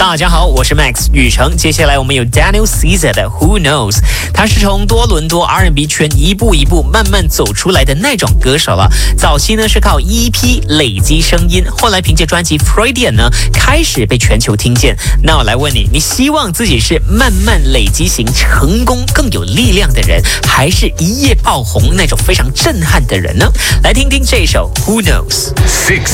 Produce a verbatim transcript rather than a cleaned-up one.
大家好，我是 Max 雨成。接下来我们有 Daniel Caesar 的 Who Knows， 他是从多伦多 R and B 圈一步一步慢慢走出来的那种歌手了。早期呢是靠 E P 累积声音，后来凭借专辑 Freudian 呢开始被全球听见。那我来问你，你希望自己是慢慢累积型成功更有力量的人，还是一夜爆红那种非常震撼的人呢？来听听这首 Who Knows。 Six